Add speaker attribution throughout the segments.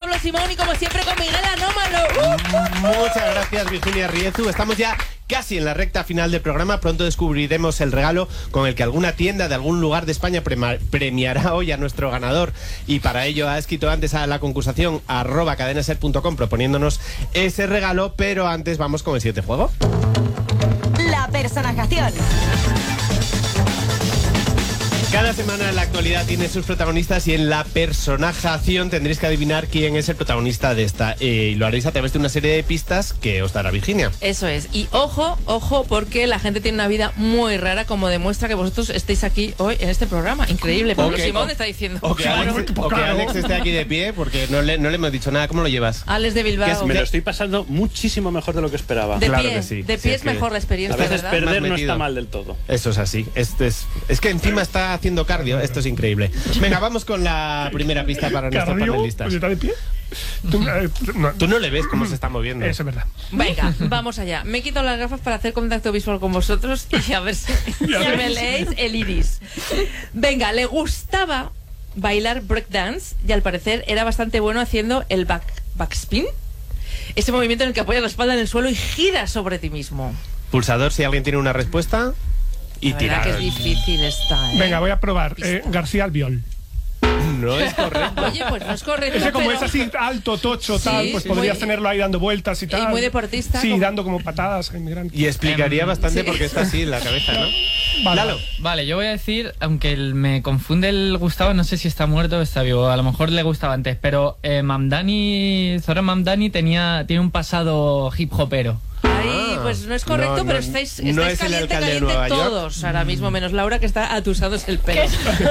Speaker 1: Pablo Simón y como siempre con Miguel Anómalo.
Speaker 2: Muchas gracias, Virginia Riezu. Estamos ya casi en la recta final del programa. Pronto descubriremos el regalo con el que alguna tienda de algún lugar de España premiará hoy a nuestro ganador. Y para ello ha escrito antes a la concursación @cadenaser.com proponiéndonos ese regalo. Pero antes vamos con el siguiente juego.
Speaker 3: La personajación.
Speaker 2: Cada semana la actualidad tiene sus protagonistas y en la personajación tendréis que adivinar quién es el protagonista de esta. Y lo haréis a través de una serie de pistas que os dará Virginia.
Speaker 1: Eso es. Y ojo, porque la gente tiene una vida muy rara, como demuestra que vosotros estéis aquí hoy en este programa. Increíble. Pablo Simón está diciendo.
Speaker 2: O que Alex esté aquí de pie, porque no le hemos dicho nada. ¿Cómo lo llevas?
Speaker 1: Alex de Bilbao.
Speaker 4: Me lo estoy pasando muchísimo mejor de lo que esperaba.
Speaker 1: De
Speaker 2: claro
Speaker 1: pie,
Speaker 2: que sí.
Speaker 1: de pie es mejor la experiencia.
Speaker 4: A veces
Speaker 1: ¿verdad?
Speaker 4: perder no está mal del todo.
Speaker 2: Eso es así. Es que encima está haciendo cardio. Esto es increíble. Venga, vamos con la primera pista para nuestros panelistas.
Speaker 5: ¿Está de pie?
Speaker 2: Tú no le ves cómo se está moviendo.
Speaker 5: Eso es verdad.
Speaker 1: Venga, vamos allá. Me he quitado las gafas para hacer contacto visual con vosotros y a ver si me leéis el iris. Venga, le gustaba bailar breakdance y al parecer era bastante bueno haciendo el backspin. Ese movimiento en el que apoyas la espalda en el suelo y giras sobre ti mismo.
Speaker 2: Pulsador, si alguien tiene una respuesta. Y
Speaker 1: la verdad
Speaker 2: tirar.
Speaker 1: que es difícil esta, ¿eh?
Speaker 5: Venga, voy a probar. García Albiol.
Speaker 2: No es correcto.
Speaker 1: Oye, pues no es correcto.
Speaker 5: Ese como
Speaker 1: pero...
Speaker 5: es así alto, tocho,
Speaker 1: Sí,
Speaker 5: tal, pues
Speaker 1: sí,
Speaker 5: podrías
Speaker 1: muy-
Speaker 5: tenerlo ahí dando vueltas y tal.
Speaker 1: Y muy deportista.
Speaker 5: Sí,
Speaker 1: como-
Speaker 5: dando como patadas a inmigrantes.
Speaker 2: Y explicaría bastante
Speaker 1: sí.
Speaker 2: porque está así en la cabeza, ¿no?
Speaker 5: Vale.
Speaker 2: Lalo.
Speaker 6: Vale, yo voy a decir, aunque me confunde el Gustavo, no sé si está muerto o está vivo, a lo mejor le gustaba antes, pero Zoran Mamdani tiene un pasado hip hopero.
Speaker 1: Ahí, pues no es correcto,
Speaker 2: No,
Speaker 1: pero
Speaker 2: no,
Speaker 1: estáis
Speaker 2: no es el
Speaker 1: caliente,
Speaker 2: alcalde de
Speaker 1: caliente
Speaker 2: Nueva York.
Speaker 1: todos ahora mismo, menos Laura que está atusándose el pelo.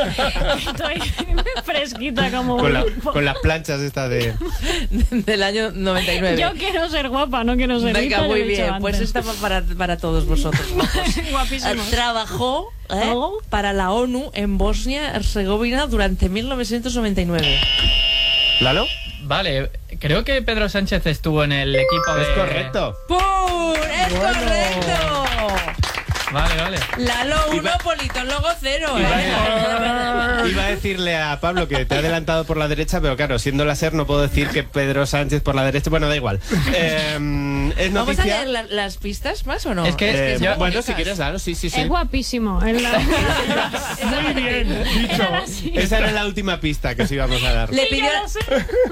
Speaker 7: Estoy fresquita como...
Speaker 2: Con las planchas estas de...
Speaker 1: Del año 99.
Speaker 7: Yo quiero ser guapa, no quiero ser rica,
Speaker 1: Venga, muy
Speaker 7: lo he dicho
Speaker 1: bien. Pues
Speaker 7: antes.
Speaker 1: esta va para todos vosotros.
Speaker 7: Guapísimos.
Speaker 1: Trabajó
Speaker 7: Oh.
Speaker 1: para la ONU en Bosnia-Herzegovina durante 1999.
Speaker 2: ¿Lalo?
Speaker 6: Vale, creo que Pedro Sánchez estuvo en el equipo de...
Speaker 2: Es correcto.
Speaker 1: ¡Pum! ¡Es correcto!
Speaker 6: Vale.
Speaker 1: Lalo 1, politólogo 0.
Speaker 2: Iba a decirle a Pablo que te ha adelantado por la derecha, pero claro, siendo la SER no puedo decir que Pedro Sánchez por la derecha. Bueno, da igual. Es
Speaker 1: ¿Vamos a
Speaker 2: noticia...
Speaker 1: leer las pistas más o no?
Speaker 6: Es que-
Speaker 1: son muy
Speaker 2: bueno,
Speaker 1: bonitas.
Speaker 2: si quieres, claro, sí.
Speaker 7: Es guapísimo. Es la...
Speaker 5: Muy bien dicho.
Speaker 7: Era así.
Speaker 2: Esa era la última pista que os íbamos a dar.
Speaker 1: Le
Speaker 7: Sí,
Speaker 1: pidió,
Speaker 7: yo lo sé.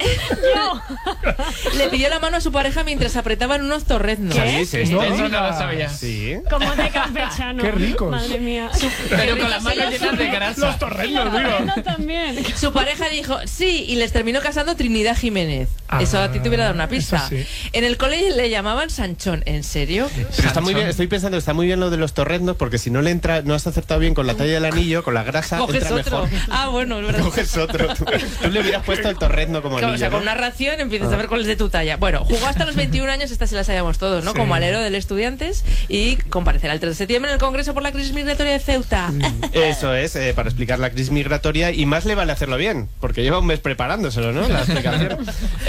Speaker 7: Yo.
Speaker 1: le pidió la mano a su pareja mientras apretaban unos torreznos.
Speaker 7: ¿Qué?
Speaker 2: Sí,
Speaker 6: Eso no lo
Speaker 5: digas.
Speaker 6: sabía.
Speaker 2: Sí.
Speaker 7: Como de campechano.
Speaker 5: Qué ricos.
Speaker 7: Madre mía.
Speaker 6: Pero con las manos llenas de grasa.
Speaker 5: Los torrenos, digo.
Speaker 7: No, también.
Speaker 1: Su pareja dijo sí y les terminó casando Trinidad Jiménez. Eso a ti te hubiera dado una pista.
Speaker 5: eso sí.
Speaker 1: En el cole le llamaban Sanchón. ¿En serio?
Speaker 2: Pero está muy bien, estoy pensando que está muy bien lo de los torreznos, porque si no le entra, no has acertado bien con la talla del anillo, con la grasa,
Speaker 1: Coges
Speaker 2: entra
Speaker 1: otro.
Speaker 2: mejor.
Speaker 1: Ah, bueno, es verdad.
Speaker 2: Coges otro. Tú le hubieras puesto el torrezno como
Speaker 1: Claro,
Speaker 2: anillo,
Speaker 1: o sea, con
Speaker 2: ¿no?
Speaker 1: una ración empiezas a ver cuál es de tu talla. Bueno, jugó hasta los 21 años, estas se las sabíamos todos, ¿no?
Speaker 5: Sí.
Speaker 1: Como alero del Estudiantes y comparecerá el 3 de septiembre en el Congreso por la crisis migratoria de Ceuta.
Speaker 2: Eso es, para explicar la crisis migratoria, y más le vale hacerlo bien, porque lleva un mes preparándoselo, ¿no? La explicación.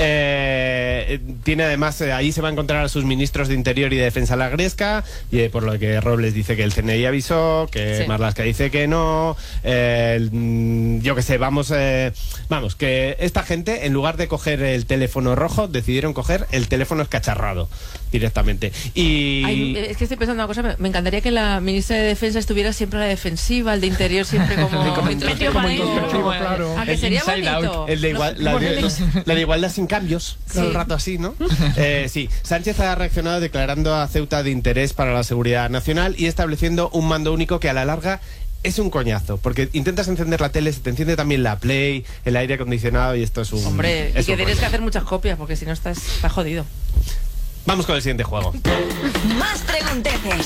Speaker 2: Tiene además, ahí se va a encontrar a sus ministros de Interior y de Defensa la Gresca, y por lo que Robles dice que el CNI avisó, que
Speaker 1: Sí.
Speaker 2: Marlaska dice que no, yo qué sé, vamos, que esta gente, en lugar de coger el teléfono rojo, decidieron coger el teléfono escacharrado directamente. Y...
Speaker 1: Ay, es que estoy pensando una cosa, me encantaría que la ministra de Defensa estuviera siempre a la defensiva, el de Interior siempre como introspectivo.
Speaker 5: Como introspectivo, claro.
Speaker 1: ¿A que
Speaker 6: El
Speaker 1: sería
Speaker 6: inside
Speaker 1: bonito?
Speaker 6: out.
Speaker 2: El de la de igualdad sin cambios, todo el
Speaker 1: Sí.
Speaker 2: rato así, ¿no? Sí, Sánchez ha reaccionado declarando a Ceuta de interés para la seguridad nacional y estableciendo un mando único que a la larga es un coñazo, porque intentas encender la tele, se te enciende también la Play, el aire acondicionado y esto es un...
Speaker 1: Hombre, y
Speaker 2: es
Speaker 1: que
Speaker 2: un
Speaker 1: tienes
Speaker 2: rollo.
Speaker 1: que hacer muchas copias porque si no estás jodido.
Speaker 2: Vamos con el siguiente juego.
Speaker 3: Más pregunteces.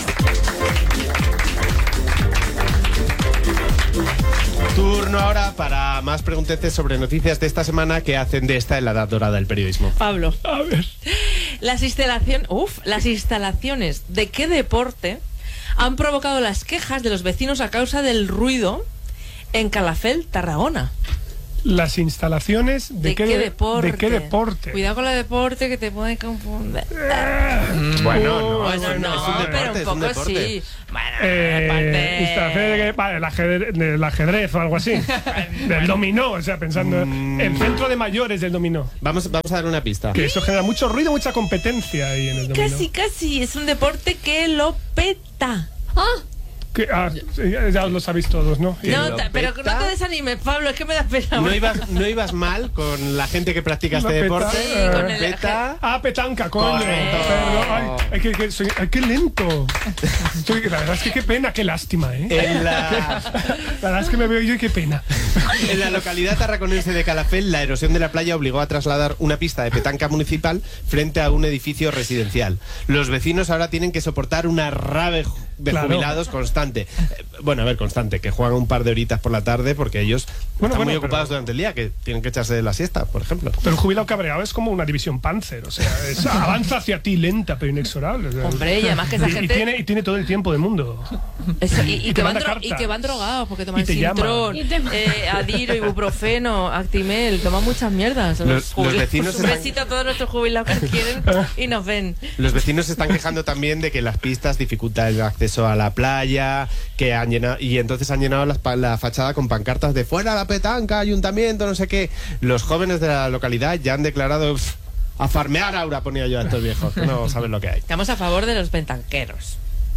Speaker 2: Turno ahora para más pregunteces sobre noticias de esta semana que hacen de esta en la edad dorada del periodismo.
Speaker 1: Pablo,
Speaker 5: A ver.
Speaker 1: las instalaciones de qué deporte han provocado las quejas de los vecinos a causa del ruido en Calafell, Tarragona.
Speaker 5: Las instalaciones
Speaker 1: ¿De qué deporte?
Speaker 5: ¿De qué deporte?
Speaker 1: Cuidado con el deporte que te puede confundir.
Speaker 2: Bueno, no,
Speaker 1: Bueno,
Speaker 2: es un
Speaker 1: no,
Speaker 2: deporte,
Speaker 1: pero un
Speaker 2: es un
Speaker 1: poco
Speaker 2: deporte.
Speaker 1: sí. Bueno,
Speaker 5: Instalaciones de vale, el ajedrez o algo así. Del dominó, o sea, pensando el centro de mayores del dominó.
Speaker 2: Vamos a dar una pista.
Speaker 5: Que eso genera mucho ruido, mucha competencia ahí en el dominó.
Speaker 1: Casi. Es un deporte que lo peta.
Speaker 5: Sí, ya lo sabéis todos, ¿no?
Speaker 2: Que
Speaker 1: No,
Speaker 2: lo
Speaker 1: pero
Speaker 2: peta.
Speaker 1: no te desanimes, Pablo, es que me da pena.
Speaker 2: No ibas mal con la gente que practica este
Speaker 5: La peta,
Speaker 2: deporte.
Speaker 1: Sí, con el-
Speaker 2: Peta.
Speaker 5: Petanca, coño.
Speaker 2: Correcto.
Speaker 5: Perdón, ay, qué lento. La verdad es que qué pena, qué lástima, ¿eh?
Speaker 2: La
Speaker 5: verdad es que me veo yo y qué pena.
Speaker 2: En la localidad tarraconense de Calafell, la erosión de la playa obligó a trasladar una pista de petanca municipal frente a un edificio residencial. Los vecinos ahora tienen que soportar una rave de jubilados constante. Constante, que juegan un par de horitas por la tarde porque ellos están muy ocupados durante el día, que tienen que echarse de la siesta, por ejemplo.
Speaker 5: Pero el jubilado cabreado es como una división Panzer, o sea, avanza hacia ti lenta pero inexorable. O sea,
Speaker 1: Hombre, y además que esa gente...
Speaker 5: y tiene todo el tiempo del mundo.
Speaker 1: Eso, y
Speaker 5: te
Speaker 1: que
Speaker 5: manda
Speaker 1: van
Speaker 5: cartas.
Speaker 1: y que van drogados porque toman
Speaker 5: Y te llama.
Speaker 1: Sintrón,
Speaker 7: Y te-
Speaker 1: Adiro, ibuprofeno, Actimel, toman muchas mierdas.
Speaker 2: Los
Speaker 1: jubilados.
Speaker 2: vecinos
Speaker 1: Un
Speaker 2: están-
Speaker 1: besito a todos nuestros jubilados que quieren y nos ven.
Speaker 2: Los vecinos se están quejando también de que las pistas dificultan el acceso a la playa, que han llenado, y entonces han llenado la fachada con pancartas de fuera la petanca, ayuntamiento, no sé qué. Los jóvenes de la localidad ya han declarado a farmear Aura, ponía yo a estos viejos, que no saben lo que hay.
Speaker 1: Estamos a favor de los petanqueros.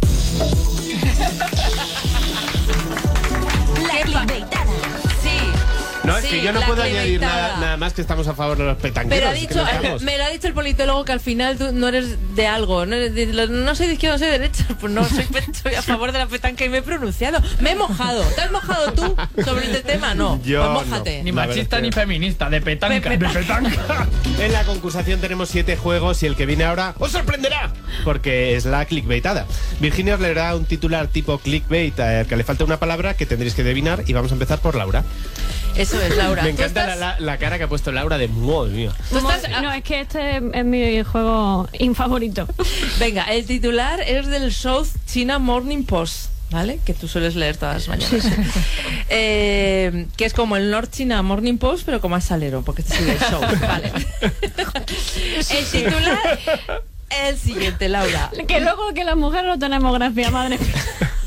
Speaker 3: La clickbaitada.
Speaker 1: Sí.
Speaker 2: No, es
Speaker 1: sí,
Speaker 2: que yo no
Speaker 1: la
Speaker 2: puedo añadir
Speaker 1: clickbaitada.
Speaker 2: nada más que estamos a favor de los petanqueros.
Speaker 1: Pero ha
Speaker 2: es que
Speaker 1: dicho,
Speaker 2: no estamos.
Speaker 1: me lo ha dicho el politólogo que al final tú no eres de algo. No soy de izquierda, no soy de derecha. Pues no, soy a favor de la petanca y me he pronunciado. Me he mojado. ¿Te has mojado tú sobre este tema? No.
Speaker 2: Yo
Speaker 1: Pues mójate.
Speaker 6: Ni
Speaker 2: La verdad
Speaker 6: machista
Speaker 2: es que-
Speaker 6: ni feminista, de petanca.
Speaker 5: De petanca.
Speaker 2: En la concursación tenemos 7 juegos y el que viene ahora os sorprenderá, porque es la clickbaitada. Virginia os leerá un titular tipo clickbait al que le falta una palabra que tendréis que adivinar y vamos a empezar por Laura.
Speaker 1: Eso es, Laura.
Speaker 2: Me
Speaker 1: ¿Tú
Speaker 2: encanta
Speaker 1: estás-
Speaker 2: la cara que ha puesto Laura de madre mía.
Speaker 1: tú estás-
Speaker 7: No, es que este es mi juego infavorito.
Speaker 1: Venga, el titular es del South China Morning Post, ¿vale? Que tú sueles leer todas las mañanas. Que es como el North China Morning Post, pero con más salero, porque este sigue el show, ¿vale? El titular es el siguiente, Laura.
Speaker 7: Que luego que las mujeres no tenemos gracia, madre mía.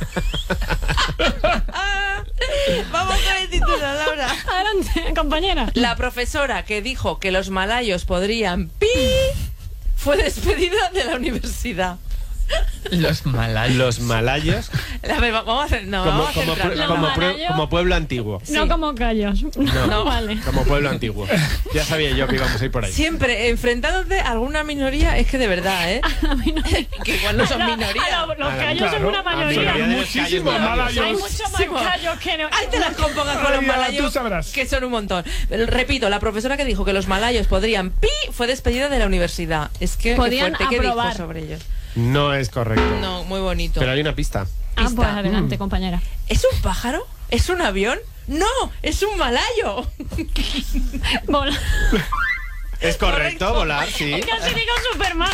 Speaker 1: Vamos con el titular, Laura.
Speaker 7: Adelante, compañera.
Speaker 1: La profesora que dijo que los malayos podrían fue despedida de la universidad.
Speaker 6: Los malayos.
Speaker 2: Los malayos
Speaker 1: A ver, vamos a hacer... No,
Speaker 2: como,
Speaker 1: vamos a
Speaker 2: como,
Speaker 1: centrarnos.
Speaker 2: como
Speaker 7: malayos.
Speaker 2: como pueblo antiguo.
Speaker 1: Sí.
Speaker 7: No como callos.
Speaker 1: No.
Speaker 7: Vale.
Speaker 2: Como pueblo antiguo. Ya sabía yo que íbamos a ir por ahí.
Speaker 1: Siempre enfrentándote a alguna minoría, es que de verdad, ¿eh? Que igual no son minoría.
Speaker 7: Los
Speaker 2: Ah,
Speaker 7: callos son
Speaker 2: claro.
Speaker 7: una
Speaker 2: Ah,
Speaker 7: mayoría.
Speaker 2: mayoría de los callos
Speaker 5: Muchísimos
Speaker 2: malayos.
Speaker 7: Hay
Speaker 5: malayos.
Speaker 7: muchos más callos que no.
Speaker 1: Ahí te las compongas con los
Speaker 5: Ay, ya,
Speaker 1: malayos,
Speaker 5: tú sabrás.
Speaker 1: que son un montón. Pero, repito, la profesora que dijo que los malayos podrían fue despedida de la universidad. Es que
Speaker 7: Podían
Speaker 1: qué fuerte, ¿qué dijo
Speaker 7: aprobar.
Speaker 1: sobre ellos?
Speaker 2: No es correcto.
Speaker 1: No, muy bonito.
Speaker 2: Pero hay una pista.
Speaker 7: Ah, pues
Speaker 1: Pista.
Speaker 7: adelante, compañera.
Speaker 1: ¿Es un pájaro? ¿Es un avión? ¡No! ¡Es un malayo!
Speaker 7: Bola.
Speaker 2: Es correcto,
Speaker 1: Correcto.
Speaker 2: volar, sí.
Speaker 7: Casi digo Superman.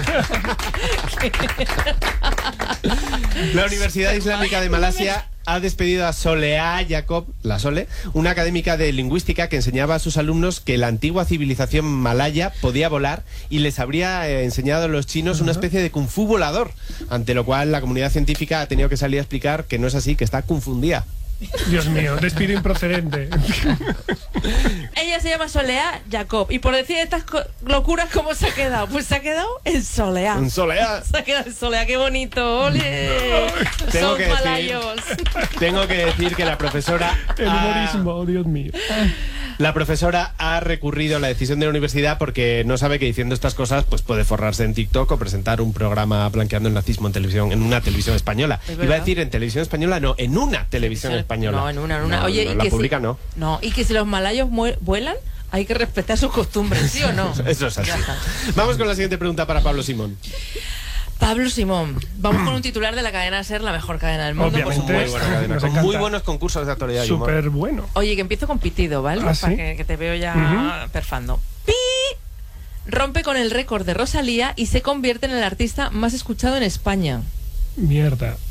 Speaker 2: La Universidad Islámica de Malasia ha despedido a Soleá Jacob, la Sole, una académica de lingüística que enseñaba a sus alumnos que la antigua civilización malaya podía volar y les habría enseñado a los chinos una especie de kung fu volador, ante lo cual la comunidad científica ha tenido que salir a explicar que no es así, que está confundida.
Speaker 5: Dios mío, despido improcedente.
Speaker 1: Ella se llama Soleá Jacob. Y por decir estas locuras, ¿cómo se ha quedado? Pues se ha quedado en Soleá.
Speaker 2: En Soleá.
Speaker 1: Se ha quedado en Soleá, qué bonito. ¡Ole!
Speaker 2: Tengo
Speaker 1: Son
Speaker 2: que decir-
Speaker 1: malayos.
Speaker 2: Tengo que decir que la profesora
Speaker 5: El humorismo, oh, Dios mío.
Speaker 2: La profesora ha recurrido a la decisión de la universidad porque no sabe que diciendo estas cosas pues puede forrarse en TikTok o presentar un programa blanqueando el nazismo en televisión, en una televisión española.
Speaker 1: Es
Speaker 2: Iba a
Speaker 1: verdad.
Speaker 2: decir en televisión española, no, en una televisión española.
Speaker 1: No, en una.
Speaker 2: No,
Speaker 1: Oye,
Speaker 2: no,
Speaker 1: y
Speaker 2: en la
Speaker 1: que
Speaker 2: pública
Speaker 1: si,
Speaker 2: no.
Speaker 1: No, y que si los malayos vuelan, hay que respetar sus costumbres, ¿sí o no?
Speaker 2: Eso es así.
Speaker 1: Ya está.
Speaker 2: Vamos con la siguiente pregunta para Pablo Simón.
Speaker 1: Pablo Simón, vamos con un titular de la cadena SER, la mejor cadena del mundo, por
Speaker 5: Obviamente.
Speaker 2: Muy
Speaker 1: supuesto.
Speaker 2: buena cadena,
Speaker 5: Nos
Speaker 2: con
Speaker 5: encanta.
Speaker 2: muy buenos concursos de actualidad y humor.
Speaker 5: Súper bueno.
Speaker 1: Oye, que empiezo con pitido, ¿vale?
Speaker 5: ¿Ah,
Speaker 1: Para
Speaker 5: sí?
Speaker 1: que te veo ya perfando. ¡Pi! Rompe con el récord de Rosalía y se convierte en el artista más escuchado en España.
Speaker 5: Mierda.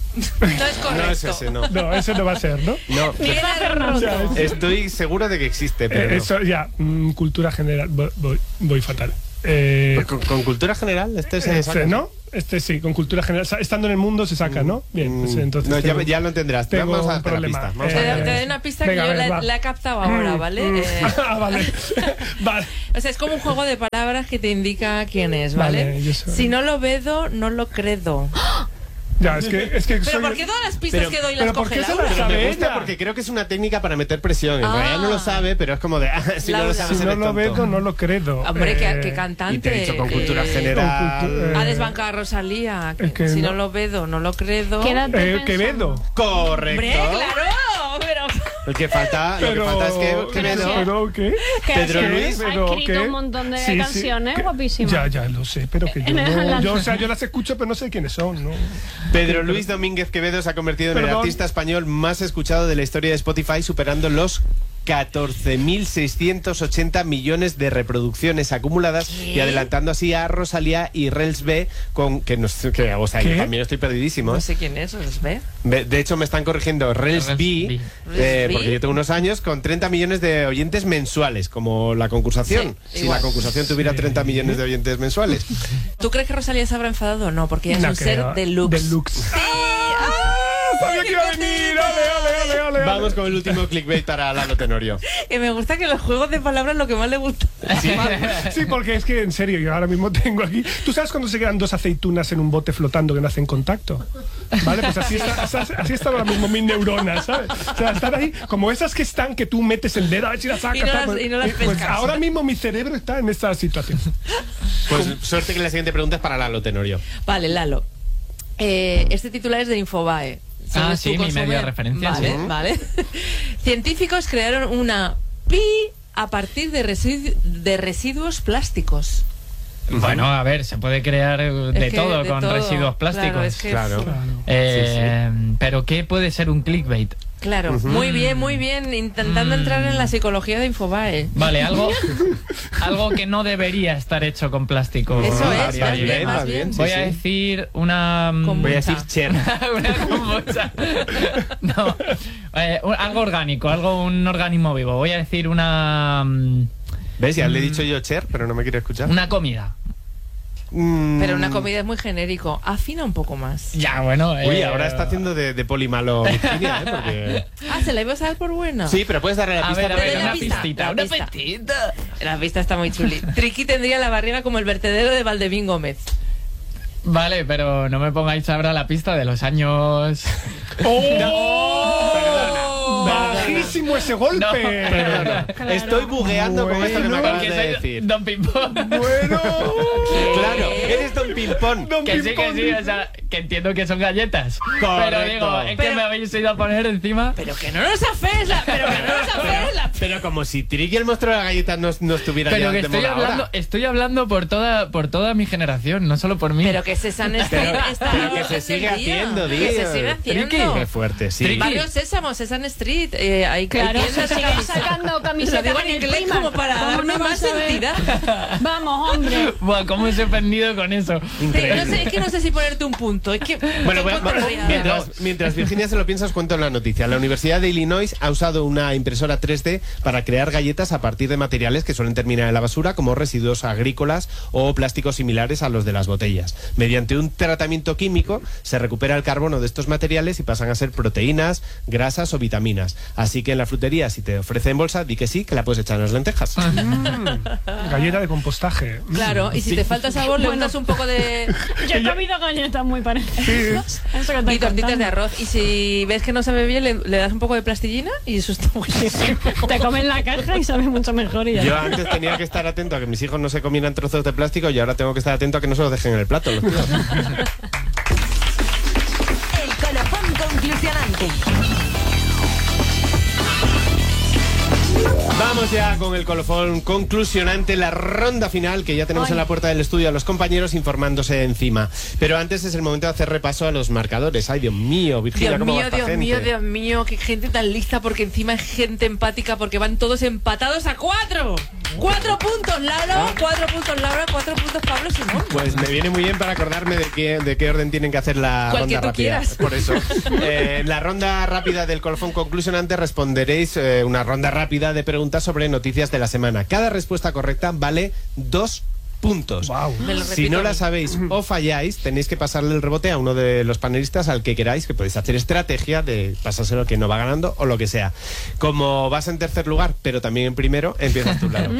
Speaker 1: No es correcto.
Speaker 2: No es ese, no.
Speaker 5: No, ese no va a ser, ¿no?
Speaker 2: No.
Speaker 1: Tiene
Speaker 7: Fernando.
Speaker 1: roto.
Speaker 2: Estoy seguro de que existe, pero no.
Speaker 5: Eso ya, cultura general. Voy fatal.
Speaker 2: ¿Con cultura general? Este se saca.
Speaker 5: ¿No? Este sí, con cultura general. Estando en el mundo se saca, ¿no? Bien, pues entonces.
Speaker 2: No,
Speaker 5: tengo-
Speaker 2: ya lo entenderás.
Speaker 5: tengo
Speaker 2: Vamos a
Speaker 5: un
Speaker 2: darte la
Speaker 5: problema.
Speaker 2: pista. Vamos a
Speaker 1: Te
Speaker 2: darte la
Speaker 1: doy una pista
Speaker 5: Venga,
Speaker 1: que yo
Speaker 5: a ver, va.
Speaker 1: la he captado ahora, ¿vale?
Speaker 5: Vale. Vale.
Speaker 1: O sea, es como un juego de palabras que te indica quién es, ¿vale?
Speaker 5: Vale, yo sé.
Speaker 1: Si no lo vedo, no lo credo.
Speaker 5: Ya, es que
Speaker 1: Pero
Speaker 5: soy-
Speaker 1: ¿por qué todas las pistas
Speaker 2: Pero-
Speaker 1: que doy
Speaker 5: pero
Speaker 1: las
Speaker 5: ¿por
Speaker 1: coge
Speaker 5: qué se
Speaker 1: Laura?
Speaker 5: las
Speaker 2: Pero
Speaker 5: sabe
Speaker 2: me gusta
Speaker 5: ella?
Speaker 2: porque creo que es una técnica para meter presión. En
Speaker 1: Ah.
Speaker 2: realidad no lo sabe, pero es como de, si no lo
Speaker 1: Laura.
Speaker 2: sabes,
Speaker 5: Si no
Speaker 2: eres
Speaker 5: lo
Speaker 2: tonto.
Speaker 5: veo, no lo credo.
Speaker 1: Hombre, qué
Speaker 2: Y te
Speaker 1: cantante.
Speaker 2: he dicho con cultura general.
Speaker 5: Con cultu-
Speaker 1: Ha desbancado a Rosalía.
Speaker 5: Es que
Speaker 1: Si no
Speaker 5: no.
Speaker 1: lo veo, no lo credo.
Speaker 7: Quédate
Speaker 5: Quevedo.
Speaker 2: Correcto.
Speaker 1: Hombre, claro. Pero...
Speaker 2: Lo que falta es que Quevedo.
Speaker 5: ¿Pero qué?
Speaker 7: Que
Speaker 2: Pedro
Speaker 7: ha
Speaker 2: Luis.
Speaker 7: Ha
Speaker 5: Pero
Speaker 7: escrito
Speaker 5: ¿qué?
Speaker 7: un montón de
Speaker 5: Sí, sí,
Speaker 7: canciones
Speaker 5: que-
Speaker 7: guapísimas.
Speaker 5: Ya lo sé, pero que yo no. Yo las escucho, pero no sé quiénes son, ¿no?
Speaker 2: Pedro Luis Domínguez Quevedo se ha convertido en el
Speaker 5: Perdón.
Speaker 2: artista español más escuchado de la historia de Spotify, superando los 14.680 millones de reproducciones acumuladas y adelantando así a Rosalía y Rels B, o sea,
Speaker 5: ¿Qué?
Speaker 2: yo también estoy perdidísimo.
Speaker 1: No sé quién es, ¿os ve?
Speaker 2: De hecho, me están corrigiendo Rels
Speaker 6: Rels
Speaker 2: B,
Speaker 1: B.
Speaker 2: porque yo tengo unos años con 30 millones de oyentes mensuales, como la concursación.
Speaker 1: Sí,
Speaker 2: si
Speaker 1: igual.
Speaker 2: la concursación tuviera 30 millones de oyentes mensuales.
Speaker 1: ¿Tú crees que Rosalía se habrá enfadado o no? Porque ella es
Speaker 5: No
Speaker 1: un ser
Speaker 5: creo.
Speaker 1: deluxe.
Speaker 5: Deluxe.
Speaker 1: ¡Ah!
Speaker 5: Sabía que iba a venir. Ale.
Speaker 2: Vamos con el último clickbait para Lalo Tenorio.
Speaker 1: Que me gusta que los juegos de palabras lo que más le gusta.
Speaker 5: Sí, porque es que en serio, yo ahora mismo tengo aquí. ¿Tú sabes cuando se quedan dos aceitunas en un bote flotando que no hacen contacto? ¿Vale? Pues así están ahora mismo mis neuronas, ¿sabes? O sea, están ahí como esas que están que tú metes el dedo a ver si las sacas.
Speaker 1: Y no
Speaker 5: tal,
Speaker 1: las- y no las
Speaker 5: pues
Speaker 1: pescas.
Speaker 5: ahora mismo mi cerebro está en esta situación.
Speaker 2: Pues suerte que la siguiente pregunta es para Lalo Tenorio.
Speaker 1: Vale, Lalo. Este titular es de Infobae. ¿Sabes
Speaker 6: sí,
Speaker 1: tú
Speaker 6: mi
Speaker 1: consume?
Speaker 6: medio de referencia,
Speaker 1: Vale,
Speaker 6: sí.
Speaker 1: vale. Científicos crearon una pi a partir de residuos plásticos.
Speaker 6: Bueno, a ver, se puede crear de
Speaker 1: Es que
Speaker 6: todo
Speaker 1: de
Speaker 6: con
Speaker 1: todo.
Speaker 6: residuos plásticos.
Speaker 1: Claro, es que
Speaker 2: Claro.
Speaker 6: Pero ¿qué puede ser un clickbait?
Speaker 1: Claro, muy bien, intentando entrar en la psicología de Infobae.
Speaker 6: Vale, algo que no debería estar hecho con plástico.
Speaker 1: Eso es,
Speaker 2: Estaría
Speaker 1: más bien, más bien.
Speaker 2: sí,
Speaker 6: Voy
Speaker 2: sí.
Speaker 6: a decir una...
Speaker 1: Kombucha.
Speaker 2: Voy a decir Cher.
Speaker 6: una kombucha. No, algo orgánico, un organismo vivo. Voy a decir una
Speaker 2: ¿Ves? Ya le he dicho yo Cher, pero no me quiere escuchar.
Speaker 6: comida.
Speaker 1: Pero una comida es muy genérico. Afina un poco más.
Speaker 6: Ya, bueno.
Speaker 2: Uy, ahora está haciendo de polimalo Virginia, Porque...
Speaker 1: ¿Se la ibas a dar por buena?
Speaker 2: Sí, pero puedes darle la
Speaker 6: A
Speaker 2: pista.
Speaker 6: ver,
Speaker 1: Te doy la
Speaker 6: una
Speaker 1: pista,
Speaker 6: pistita,
Speaker 1: la
Speaker 6: una
Speaker 1: pista.
Speaker 6: pistita.
Speaker 1: La vista está muy chuli. Triqui tendría la barriga como el vertedero de Valdemín Gómez.
Speaker 6: Vale, pero no me pongáis ahora la pista de los años...
Speaker 5: Bajísimo ese golpe.
Speaker 2: Perdona. Estoy bugueando con esto que me acabas
Speaker 6: Porque
Speaker 2: de
Speaker 6: soy
Speaker 2: decir.
Speaker 6: Don Pimpón.
Speaker 5: Bueno.
Speaker 2: Claro, eres Don Pimpón.
Speaker 6: Que sí, o sea, que entiendo que son galletas. Pero digo, es que
Speaker 1: Pero-
Speaker 6: me habéis ido a poner encima.
Speaker 1: Pero que no nos afes la...
Speaker 2: Pero como si Triqui el monstruo de la galleta no estuviera
Speaker 6: Pero
Speaker 2: ya
Speaker 6: que
Speaker 2: de moda ahora.
Speaker 6: estoy hablando por toda mi generación, no solo por mí.
Speaker 1: Pero que Sesame Street está
Speaker 2: Pero que
Speaker 1: a
Speaker 2: se
Speaker 1: orden
Speaker 2: sigue
Speaker 1: del día.
Speaker 2: haciendo,
Speaker 1: Que
Speaker 2: tío.
Speaker 1: se sigue haciendo.
Speaker 2: Qué fuerte, sí.
Speaker 6: Triqui.
Speaker 1: Barrio Sésamo, Sesame Street. Hay
Speaker 7: Claro,
Speaker 1: tiendas
Speaker 7: se
Speaker 1: de
Speaker 7: sigue
Speaker 1: camisas.
Speaker 7: sacando
Speaker 1: Lo
Speaker 7: camisetas
Speaker 1: digo
Speaker 7: en
Speaker 1: en
Speaker 7: el
Speaker 1: inglés
Speaker 7: Primark.
Speaker 1: como para
Speaker 7: ¿Cómo
Speaker 1: darme
Speaker 7: no
Speaker 1: más
Speaker 7: vas a ver?
Speaker 1: entidad.
Speaker 7: Vamos, hombre.
Speaker 6: Buah, cómo os he ofendido con eso.
Speaker 1: No sé, es que no sé si ponerte un punto. Es que...
Speaker 2: Bueno,
Speaker 1: ¿qué punto le voy a dar?
Speaker 2: mientras Virginia se lo piensa, os cuento la noticia. La Universidad de Illinois ha usado una impresora 3D para crear galletas a partir de materiales que suelen terminar en la basura, como residuos agrícolas o plásticos similares a los de las botellas. Mediante un tratamiento químico se recupera el carbono de estos materiales y pasan a ser proteínas, grasas o vitaminas. Así que en la frutería, si te ofrecen bolsa, di que sí, que la puedes echar en las lentejas.
Speaker 5: Galleta de compostaje.
Speaker 1: Claro, y si te falta sabor, le untas un poco de...
Speaker 7: Yo he comido galletas muy parecidas. Eso que estoy
Speaker 1: y tortitas
Speaker 7: contando.
Speaker 1: de arroz. Y si ves que no sabe bien, le das un poco de plastillina y eso está buenísimo.
Speaker 7: Te comes la caja y sabe mucho mejor y ya.
Speaker 2: Yo antes tenía que estar atento a que mis hijos no se comieran trozos de plástico y ahora tengo que estar atento a que no se los dejen en el plato. Los tíos.
Speaker 3: El colofón conclusionante.
Speaker 2: Vamos ya con el colofón conclusionante, la ronda final, que ya tenemos en la puerta del estudio a los compañeros informándose encima. Pero antes es el momento de hacer repaso a los marcadores. Ay, Dios mío, Virginia,
Speaker 1: Dios
Speaker 2: ¿cómo va
Speaker 1: mío,
Speaker 2: esta
Speaker 1: Dios
Speaker 2: gente?
Speaker 1: mío, Dios mío, qué gente tan lista, porque encima es gente empática, porque van todos empatados a 4. 4 puntos, Lalo. 4 puntos, Laura. 4 puntos, Pablo, Simón.
Speaker 2: Pues me viene muy bien para acordarme de qué orden tienen que hacer la
Speaker 1: Cual que
Speaker 2: ronda
Speaker 1: tú
Speaker 2: rápida.
Speaker 1: quieras.
Speaker 2: Por eso. En la ronda rápida del Colofón Conclusionante responderéis una ronda rápida de preguntas sobre noticias de la semana. Cada respuesta correcta vale 2 puntos.
Speaker 5: Wow.
Speaker 1: Me lo
Speaker 2: Si
Speaker 1: repito
Speaker 2: no
Speaker 1: a
Speaker 2: la
Speaker 1: mí.
Speaker 2: sabéis o falláis, tenéis que pasarle el rebote a uno de los panelistas al que queráis, que podéis hacer estrategia de pasárselo que no va ganando o lo que sea. Como vas en tercer lugar, pero también en primero, empiezas tú, Lalo.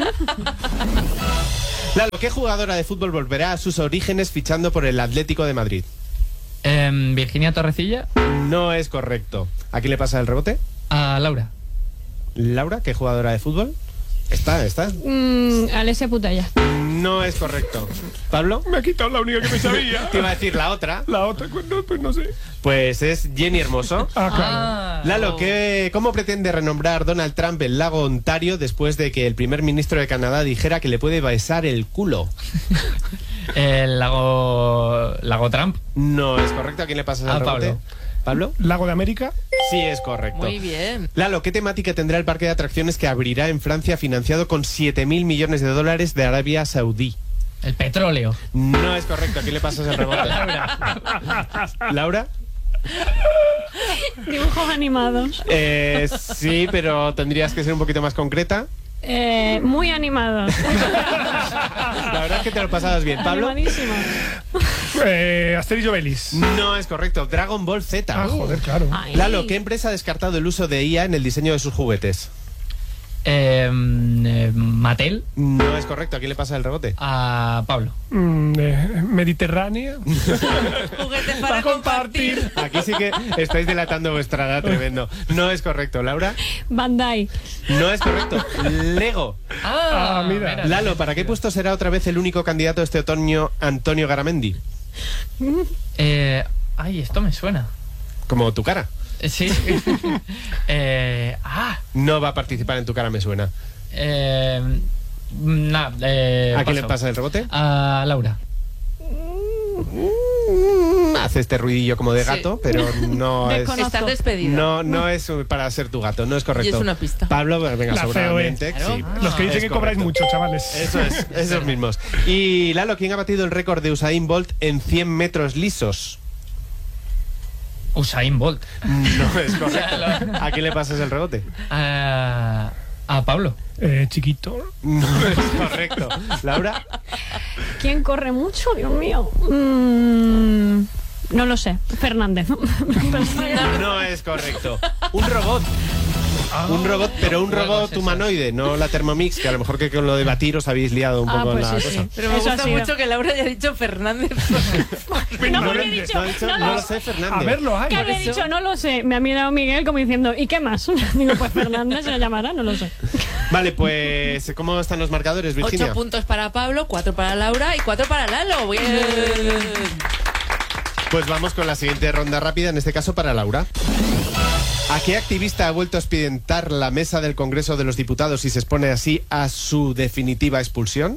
Speaker 2: Lalo, ¿qué jugadora de fútbol volverá a sus orígenes fichando por el Atlético de Madrid?
Speaker 6: Virginia Torrecilla.
Speaker 2: No es correcto. ¿A quién le pasa el rebote?
Speaker 6: A Laura.
Speaker 2: Laura, ¿qué jugadora de fútbol? Está.
Speaker 7: Alessia Putella.
Speaker 2: No es correcto. ¿Pablo?
Speaker 5: Me ha quitado la única que me sabía.
Speaker 2: Te iba a decir la otra.
Speaker 5: La otra, pues no sé.
Speaker 2: Pues es Jenny Hermoso.
Speaker 5: Ah, claro.
Speaker 2: Lalo, ¿cómo pretende renombrar Donald Trump el lago Ontario después de que el primer ministro de Canadá dijera que le puede besar el culo?
Speaker 6: El lago Trump.
Speaker 2: No es correcto. ¿A quién le pasas el
Speaker 6: A
Speaker 2: rebote?
Speaker 6: Pablo.
Speaker 2: ¿Pablo?
Speaker 5: Lago de América.
Speaker 2: Sí, es correcto.
Speaker 1: Muy bien.
Speaker 2: Lalo, ¿qué temática tendrá el parque de atracciones que abrirá en Francia financiado con 7.000 millones de dólares de Arabia Saudí?
Speaker 6: El petróleo.
Speaker 2: No es correcto. ¿A quién le pasas el rebote? ¿Laura?
Speaker 7: Dibujos animados.
Speaker 2: Sí, pero tendrías que ser un poquito más concreta.
Speaker 7: Muy animados.
Speaker 2: La verdad es que te lo pasabas bien. ¿Pablo?
Speaker 7: Animadísimos.
Speaker 5: Asterix y Obelix.
Speaker 2: No es correcto. Dragon Ball Z.
Speaker 5: Ah, joder, claro.
Speaker 7: Ay.
Speaker 2: Lalo, ¿qué empresa ha descartado el uso de IA en el diseño de sus juguetes?
Speaker 6: Mattel.
Speaker 2: No es correcto. ¿A quién le pasa el rebote?
Speaker 6: A Pablo.
Speaker 5: Mediterránea.
Speaker 1: Juguetes para compartir.
Speaker 2: Aquí sí que estáis delatando vuestra edad tremendo. No es correcto. ¿Laura?
Speaker 7: Bandai.
Speaker 2: No es correcto. Lego.
Speaker 5: Ah, mira.
Speaker 2: Lalo, ¿para qué puesto será otra vez el único candidato este otoño Antonio Garamendi?
Speaker 6: Ay, esto me suena.
Speaker 2: Como tu cara.
Speaker 6: Sí.
Speaker 2: No va a participar en Tu cara me suena. ¿A quién le pasa el rebote?
Speaker 6: A Laura.
Speaker 2: Hace este ruidillo como de gato, pero no es...
Speaker 7: Desconozco.
Speaker 1: Estás despedido.
Speaker 2: No es para ser tu gato, no es correcto.
Speaker 1: Y es una pista.
Speaker 2: Pablo, venga,
Speaker 5: La
Speaker 2: seguramente.
Speaker 1: Claro.
Speaker 2: Sí,
Speaker 5: Los que dicen
Speaker 2: es
Speaker 5: que cobráis
Speaker 2: correcto.
Speaker 5: mucho, chavales.
Speaker 2: Eso es, esos mismos. Y Lalo, ¿quién ha batido el récord de Usain Bolt en 100 metros lisos?
Speaker 6: Usain Bolt.
Speaker 2: No es correcto. ¿A quién le pasas el rebote?
Speaker 6: A Pablo.
Speaker 5: Chiquito.
Speaker 2: No es correcto. ¿Laura?
Speaker 7: ¿Quién corre mucho? Dios mío. No lo sé. Fernández.
Speaker 2: No es correcto. Un robot. Un robot, pero un
Speaker 6: Juegos
Speaker 2: robot
Speaker 6: esos.
Speaker 2: humanoide, no la Thermomix, que a lo mejor que con lo de batir os habéis liado un poco
Speaker 7: pues
Speaker 2: en la
Speaker 7: sí,
Speaker 2: cosa.
Speaker 7: sí.
Speaker 1: Pero me
Speaker 7: Eso ha
Speaker 1: gusta
Speaker 7: sido.
Speaker 1: mucho que Laura haya dicho Fernández.
Speaker 7: No, porque he dicho,
Speaker 2: No, ha dicho, no lo sé, Fernández.
Speaker 5: A verlo, hay.
Speaker 7: Claro, he dicho, no lo sé. Me ha mirado Miguel como diciendo, ¿y qué más? Digo, pues Fernández se llamará, no lo sé.
Speaker 2: Vale, pues ¿cómo están los marcadores, Virginia?
Speaker 1: 8 puntos para Pablo, 4 para Laura y 4 para Lalo. Bien.
Speaker 2: Pues vamos con la siguiente ronda rápida, en este caso para Laura. ¿A qué activista ha vuelto a expedientar la mesa del Congreso de los Diputados y se expone así a su definitiva expulsión?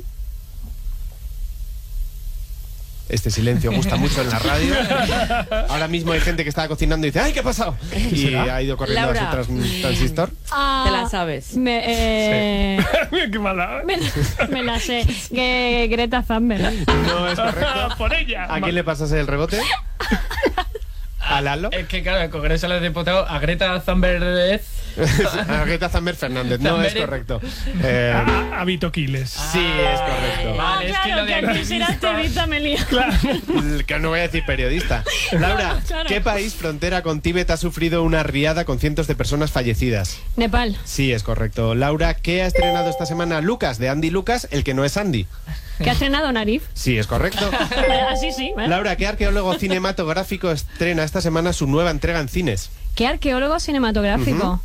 Speaker 2: Este silencio gusta mucho en la radio. Ahora mismo hay gente que estaba cocinando y dice ¡ay, qué ha pasado! Y ha ido corriendo
Speaker 1: Laura.
Speaker 2: a su transistor.
Speaker 7: Ah,
Speaker 1: Te la sabes.
Speaker 5: Qué mala.
Speaker 7: Me la sé. Que Greta Thunberg.
Speaker 2: No es correcto.
Speaker 5: Por ella.
Speaker 2: ¿A quién le pasas el rebote? ¿A Lalo?
Speaker 6: Es que claro, el Congreso de los Diputados a Greta Thunberg.
Speaker 2: A Greta Thunberg Fernández. No es correcto.
Speaker 5: A Vito Quiles.
Speaker 2: Sí, es correcto.
Speaker 6: Vale, es que
Speaker 7: claro,
Speaker 6: lo de
Speaker 7: que aquí será activista me lío.
Speaker 2: Que no voy a decir periodista. Laura,
Speaker 7: Claro.
Speaker 2: ¿qué país frontera con Tíbet ha sufrido una riada con cientos de personas fallecidas?
Speaker 7: Nepal.
Speaker 2: Sí, es correcto. Laura, ¿qué ha estrenado esta semana Lucas, de Andy Lucas, el que no es Andy?
Speaker 7: Que ha estrenado Narif.
Speaker 2: Sí, es correcto.
Speaker 7: Así sí. ¿eh?
Speaker 2: Laura, ¿qué arqueólogo cinematográfico estrena esta semana su nueva entrega en cines?
Speaker 7: ¿Qué arqueólogo cinematográfico?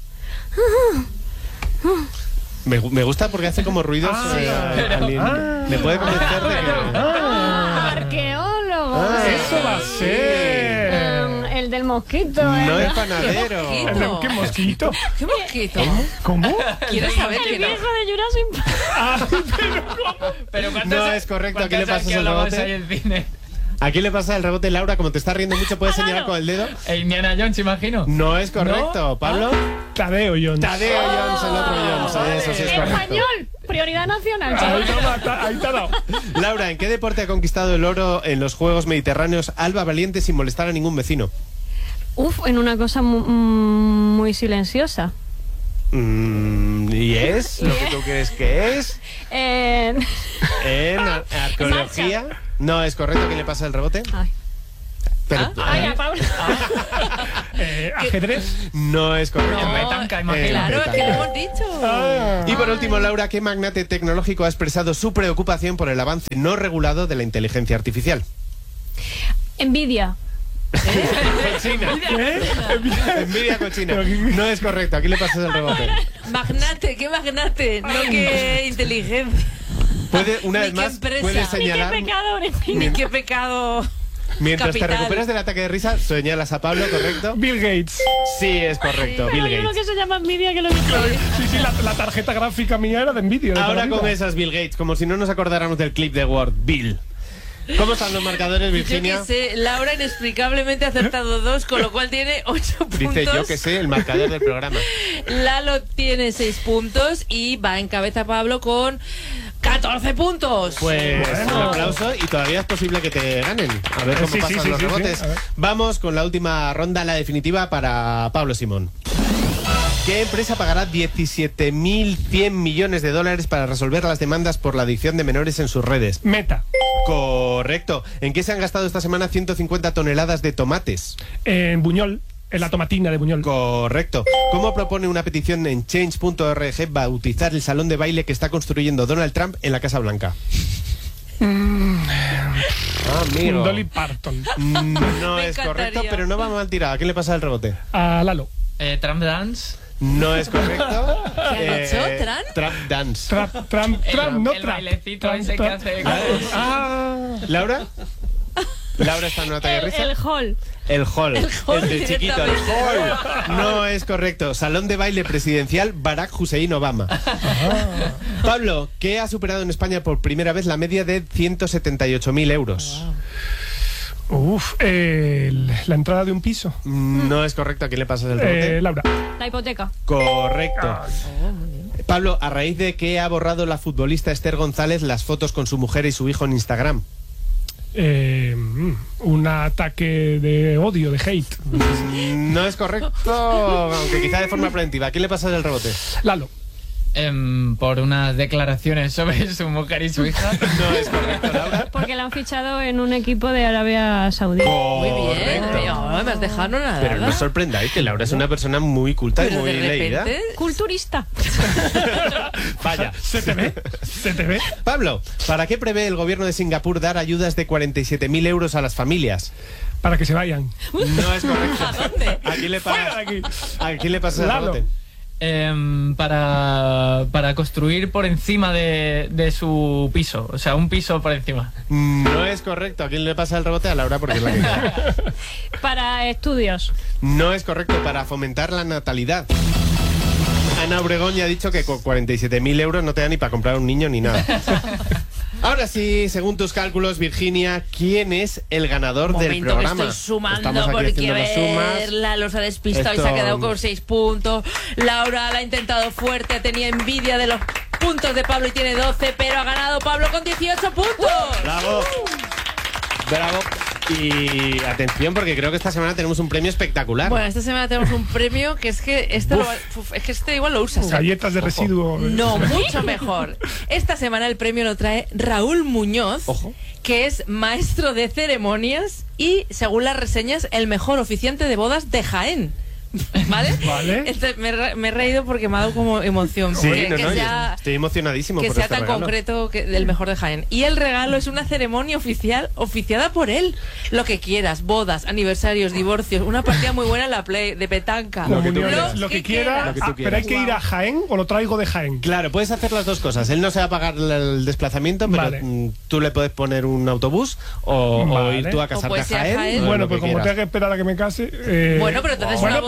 Speaker 2: Me gusta porque hace como ruidos. Me puede convencer de que...
Speaker 7: Arqueólogo.
Speaker 5: Eso va a ser.
Speaker 7: El del mosquito.
Speaker 2: No
Speaker 7: ¿eh?
Speaker 2: es panadero.
Speaker 5: ¿Qué mosquito?
Speaker 1: ¿Qué mosquito?
Speaker 5: ¿Cómo?
Speaker 1: ¿Quieres saber
Speaker 7: El
Speaker 1: quién
Speaker 7: viejo de Jurassic Park.
Speaker 6: Pero
Speaker 2: No es correcto. ¿A quién le pasas el
Speaker 6: arqueólogos
Speaker 2: rebote?
Speaker 6: hay en cine?
Speaker 2: ¿A quién le pasa el rebote, Laura? Como te estás riendo mucho, ¿puedes señalar con el dedo?
Speaker 6: Indiana Jones, imagino.
Speaker 2: No es correcto. ¿Pablo?
Speaker 5: Tadeo Jones.
Speaker 2: Tadeo Jones, el otro Jones. Eso sí es correcto.
Speaker 7: ¡Español! Prioridad nacional,
Speaker 5: Ahí,
Speaker 7: chaval.
Speaker 5: toma, ahí te ha dado.
Speaker 2: Laura, ¿en qué deporte ha conquistado el oro en los Juegos Mediterráneos Alba Valiente sin molestar a ningún vecino?
Speaker 7: Uf, en una cosa muy silenciosa.
Speaker 2: ¿Y es lo que tú crees que es?
Speaker 7: En...
Speaker 2: ¿En arqueología? No, es correcto. ¿Quién le pasa el rebote?
Speaker 7: Ay.
Speaker 2: Pero,
Speaker 7: Ay, a Pablo.
Speaker 5: ¿Ajedrez?
Speaker 2: no es correcto.
Speaker 1: No,
Speaker 6: petanca, imagínate.
Speaker 1: claro, es que lo hemos dicho.
Speaker 2: Y por último, Laura, ¿qué magnate tecnológico ha expresado su preocupación por el avance no regulado de la inteligencia artificial?
Speaker 7: Envidia.
Speaker 2: Cochina. Envidia cochina. No es correcto. Aquí le pasas el rebote.
Speaker 1: Magnate, qué magnate, no qué inteligencia.
Speaker 2: Puede, una
Speaker 1: Ni
Speaker 2: vez
Speaker 1: qué
Speaker 2: más,
Speaker 1: empresa.
Speaker 2: puedes
Speaker 7: Ni qué
Speaker 2: señalar.
Speaker 7: pecado, en fin.
Speaker 1: Ni qué pecado.
Speaker 2: Mientras
Speaker 1: capital.
Speaker 2: te recuperas del ataque de risa, señalas a Pablo, ¿correcto?
Speaker 5: Bill Gates.
Speaker 2: Sí, es correcto.
Speaker 7: Pero
Speaker 2: Bill
Speaker 7: hay uno
Speaker 2: Gates.
Speaker 7: que se llama envidia que lo dice.
Speaker 5: Sí, la tarjeta gráfica mía era de Nvidia. de toda
Speaker 2: Ahora
Speaker 5: la
Speaker 2: con
Speaker 5: vida.
Speaker 2: esas Bill Gates, como si no nos acordáramos del clip de Word. Bill. ¿Cómo están los marcadores,
Speaker 1: Yo
Speaker 2: Virginia?
Speaker 1: que sé, Laura inexplicablemente ha acertado 2, con lo cual tiene 8 puntos.
Speaker 2: Dice yo que sé, el marcador del programa.
Speaker 1: Lalo tiene 6 puntos y va en cabeza Pablo con 14 puntos.
Speaker 2: Pues
Speaker 5: Bueno.
Speaker 2: un aplauso y todavía es posible que te ganen. A ver cómo
Speaker 5: Sí, sí,
Speaker 2: pasan
Speaker 5: sí,
Speaker 2: los
Speaker 5: sí,
Speaker 2: rebotes.
Speaker 5: sí, a ver.
Speaker 2: Vamos con la última ronda, la definitiva para Pablo Simón. ¿Qué empresa pagará 17.100 millones de dólares para resolver las demandas por la adicción de menores en sus redes?
Speaker 5: Meta.
Speaker 2: Correcto. ¿En qué se han gastado esta semana 150 toneladas de tomates?
Speaker 5: En Buñol. En la tomatina de Buñol.
Speaker 2: Correcto. ¿Cómo propone una petición en change.org bautizar el salón de baile que está construyendo Donald Trump en la Casa Blanca? Amigo.
Speaker 5: Dolly Parton.
Speaker 2: No
Speaker 1: Me
Speaker 2: es
Speaker 1: encantaría.
Speaker 2: correcto, pero no va mal tirado. ¿A quién le pasa el rebote?
Speaker 5: A Lalo.
Speaker 6: Trump Dance.
Speaker 2: No es correcto.
Speaker 1: ¿Qué ha dicho, Tran?
Speaker 2: Trap Dance.
Speaker 5: Trump, no
Speaker 6: el
Speaker 5: trap.
Speaker 6: bailecito
Speaker 5: Trump,
Speaker 6: ese que
Speaker 5: trap.
Speaker 6: hace.
Speaker 2: ¿Laura? ¿Laura está en un ataque de risa?
Speaker 7: El hall.
Speaker 2: El hall.
Speaker 1: El hall
Speaker 2: El del chiquito. El
Speaker 1: directamente.
Speaker 2: hall. No es correcto. Salón de baile presidencial Barack Hussein Obama. Pablo, ¿qué ha superado en España por primera vez la media de 178.000 euros?
Speaker 5: Uf, la entrada de un piso.
Speaker 2: No es correcto. ¿A quién le pasas el rebote?
Speaker 5: Laura.
Speaker 7: La hipoteca.
Speaker 2: Correcto. Pablo, ¿a raíz de qué ha borrado la futbolista Esther González las fotos con su mujer y su hijo en Instagram?
Speaker 5: Un ataque de odio, de hate.
Speaker 2: No es correcto, aunque quizá de forma preventiva. ¿A quién le pasas el rebote?
Speaker 5: Lalo.
Speaker 6: Por unas declaraciones sobre su mujer y su hija.
Speaker 2: No es correcto, Laura.
Speaker 7: Porque la han fichado en un equipo de Arabia Saudí.
Speaker 1: Muy bien.
Speaker 2: Correcto.
Speaker 1: No, me has dejado nada.
Speaker 2: Pero no os sorprendáis que Laura es una persona muy culta y
Speaker 1: Pero
Speaker 2: muy
Speaker 1: de
Speaker 2: leída.
Speaker 1: repente...
Speaker 7: Culturista.
Speaker 2: Vaya.
Speaker 5: ¿Se te ve? ¿Se te ve?
Speaker 2: Pablo, ¿para qué prevé el gobierno de Singapur dar ayudas de 47.000 euros a las familias?
Speaker 5: Para que se vayan.
Speaker 2: No es correcto.
Speaker 1: ¿A dónde?
Speaker 2: ¿A quién le
Speaker 5: Fuera
Speaker 2: pasas?
Speaker 5: de aquí.
Speaker 2: ¿A quién le pasas el
Speaker 5: Lalo.
Speaker 2: rebote?
Speaker 6: Para construir por encima de su piso. O sea, un piso por encima.
Speaker 2: No es correcto. ¿A quién le pasa el rebote? A Laura, porque es la que gana.
Speaker 7: Para estudios.
Speaker 2: No es correcto. Para fomentar la natalidad. Ana Obregón ya ha dicho que con 47.000 euros no te da ni para comprar un niño ni nada. Ahora sí, según tus cálculos, Virginia, ¿quién es el ganador del
Speaker 1: Momento,
Speaker 2: programa?
Speaker 1: que estoy sumando
Speaker 2: Estamos aquí
Speaker 1: porque
Speaker 2: haciendo las sumas.
Speaker 1: Lalo se ha despistado y se ha
Speaker 2: Esto-
Speaker 1: quedado con 6 puntos. Laura la ha intentado fuerte, tenía envidia de los puntos de Pablo y tiene 12, pero ha ganado Pablo con 18 puntos.
Speaker 2: ¡Bravo! ¡Bravo! Y atención, porque creo que esta semana tenemos un premio espectacular.
Speaker 1: Bueno, esta semana tenemos un premio que es que este, es que este igual lo usas.
Speaker 5: Galletas de residuo.
Speaker 1: No, mucho mejor. Esta semana el premio lo trae Raúl Muñoz,
Speaker 2: Ojo.
Speaker 1: que es maestro de ceremonias y, según las reseñas, el mejor oficiante de bodas de Jaén. ¿Vale?
Speaker 5: Vale.
Speaker 1: Entonces, me he reído porque me ha dado como emoción.
Speaker 2: Sí,
Speaker 1: que,
Speaker 2: no,
Speaker 1: que
Speaker 2: no,
Speaker 1: sea,
Speaker 2: yo estoy emocionadísimo
Speaker 1: que
Speaker 2: por
Speaker 1: sea
Speaker 2: este
Speaker 1: tan
Speaker 2: regalo.
Speaker 1: concreto del mejor de Jaén. Y el regalo es una ceremonia oficial oficiada por él. Lo que quieras, bodas, aniversarios, divorcios, una partida muy buena en la Play, de petanca.
Speaker 5: Comuniones, lo que quiera.
Speaker 2: Lo que tú
Speaker 5: Pero hay que ir a Jaén o lo traigo de Jaén.
Speaker 2: Claro, puedes hacer las dos cosas. Él no se va a pagar el desplazamiento, pero
Speaker 5: Vale.
Speaker 2: tú le puedes poner un autobús o
Speaker 5: Vale.
Speaker 2: ir tú a
Speaker 1: O
Speaker 2: casarte a
Speaker 1: puedes ir a
Speaker 2: Jaén.
Speaker 1: Jaén.
Speaker 2: o
Speaker 5: Bueno,
Speaker 2: lo
Speaker 5: pues
Speaker 2: que
Speaker 5: como
Speaker 2: quieras.
Speaker 5: tenga que esperar a que me case.
Speaker 1: Bueno, pero entonces
Speaker 5: bueno,
Speaker 1: una boda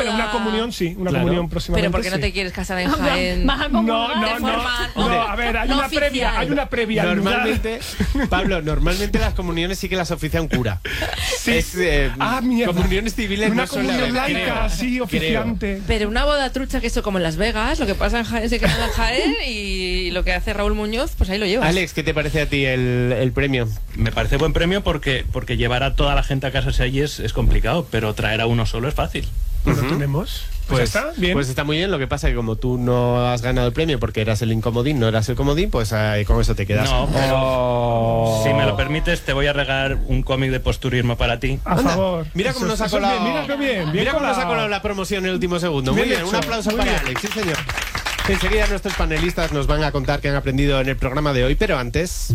Speaker 5: Hombre, una comunión sí, una comunión próximamente.
Speaker 1: Pero ¿por qué no
Speaker 5: sí.
Speaker 1: te quieres casar en Jaén?
Speaker 7: Vas a comulgar.
Speaker 5: No, a ver, hay una previa.
Speaker 2: Normalmente, Pablo, normalmente las comuniones sí que las oficia un cura.
Speaker 5: Sí.
Speaker 2: Es,
Speaker 5: mierda.
Speaker 2: comuniones civiles
Speaker 5: Una
Speaker 2: no suele
Speaker 5: comunión
Speaker 2: haber,
Speaker 5: laica,
Speaker 2: creo.
Speaker 5: sí, oficiante.
Speaker 1: Pero una boda trucha, que eso como en Las Vegas, lo que pasa en Jaén se queda en Jaén y lo que hace Raúl Muñoz, pues ahí lo llevas.
Speaker 2: Alex, ¿qué te parece a ti el premio?
Speaker 4: Me parece buen premio porque llevar a toda la gente a casarse allí es complicado, pero traer a uno solo es fácil.
Speaker 5: Pues lo tenemos. Pues ya está, bien.
Speaker 2: Pues está muy bien. Lo que pasa es que como tú no has ganado el premio porque eras el incomodín, no eras el comodín, pues con eso te quedas.
Speaker 4: No, pero si me lo permites, te voy a regalar un cómic de posturismo para ti.
Speaker 5: A favor.
Speaker 2: Mira cómo
Speaker 5: Eso-
Speaker 2: nos ha
Speaker 5: eso es
Speaker 2: colado.
Speaker 5: bien, mira qué bien.
Speaker 2: Mira cómo nos ha
Speaker 5: colado.
Speaker 2: colado la promoción en el último segundo. Muy
Speaker 5: Bien
Speaker 2: bien, un
Speaker 5: hecho,
Speaker 2: aplauso
Speaker 5: muy
Speaker 2: para
Speaker 5: bien.
Speaker 2: Alex, sí señor. Enseguida nuestros panelistas nos van a contar qué han aprendido en el programa de hoy, pero antes...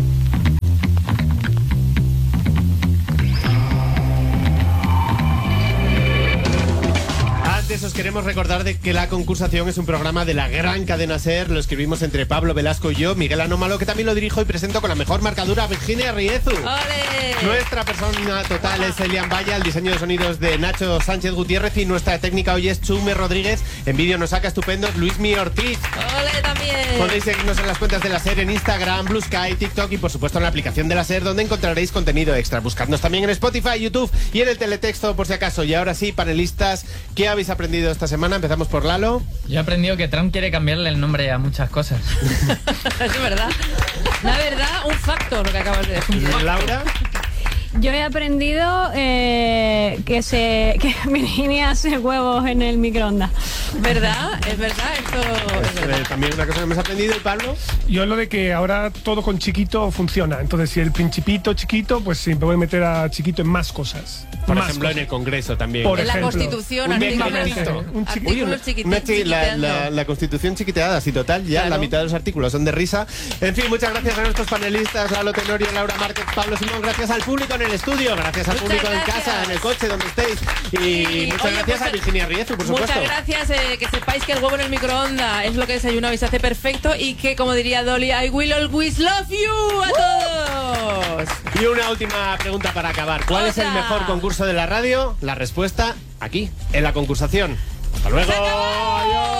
Speaker 2: Antes os queremos recordar de que La Concursación es un programa de la gran cadena SER. Lo escribimos entre Pablo Velasco y yo, Miguel Anómalo, que también lo dirijo y presento con la mejor marcadura, Virginia Riezu.
Speaker 1: ¡Ole!
Speaker 2: Nuestra persona total es Elian Valla, el diseño de sonidos de Nacho Sánchez Gutiérrez y nuestra técnica hoy es Chume Rodríguez. En vídeo nos saca estupendos Luismi Ortiz.
Speaker 1: ¡Ole también!
Speaker 2: Podéis seguirnos en las cuentas de la SER en Instagram, Blue Sky, TikTok y por supuesto en la aplicación de la SER, donde encontraréis contenido extra. Buscadnos también en Spotify, YouTube y en el teletexto por si acaso. Y ahora sí, panelistas, ¿qué habéis aprendido esta semana? Empezamos por Lalo.
Speaker 6: Yo he aprendido que Trump quiere cambiarle el nombre a muchas cosas.
Speaker 1: Es verdad. La verdad, un facto lo que acabas de decir.
Speaker 2: Laura.
Speaker 7: Yo he aprendido que Virginia hace huevos en el microondas.
Speaker 1: ¿Verdad? Es verdad, esto es verdad.
Speaker 2: También una cosa que hemos aprendido, ¿y Pablo?
Speaker 5: Yo lo de que ahora todo con chiquito funciona. Entonces, si el principito chiquito, pues sí, me voy a meter a chiquito en más cosas.
Speaker 2: Por
Speaker 5: Más
Speaker 2: ejemplo,
Speaker 5: cosas.
Speaker 2: en el Congreso también.
Speaker 5: Por
Speaker 1: En la
Speaker 5: ejemplo,
Speaker 1: Constitución,
Speaker 2: un
Speaker 1: artículos,
Speaker 2: decreto.
Speaker 1: artículos chiquititos.
Speaker 2: La Constitución chiquiteada, así total, ya
Speaker 1: Claro.
Speaker 2: la mitad de los artículos son de risa. En fin, muchas gracias a nuestros panelistas, Lalo Tenorio, Laura Márquez, Pablo Simón, gracias al público en el estudio, gracias al
Speaker 1: Muchas
Speaker 2: público en
Speaker 1: gracias.
Speaker 2: casa, en el coche, donde estéis. Y muchas
Speaker 1: oye,
Speaker 2: gracias
Speaker 1: pues,
Speaker 2: a Virginia Riezu, por supuesto.
Speaker 1: Muchas gracias, que sepáis que el huevo en el microondas es lo que desayunaba y se hace perfecto y que, como diría Dolly, I will always love you a todos.
Speaker 2: Y una última pregunta para acabar. ¿Cuál es el
Speaker 1: Otra.
Speaker 2: mejor concurso de la radio? La respuesta aquí, en La Concursación. ¡Hasta luego!
Speaker 1: ¡Se acabó!
Speaker 2: ¡Adiós!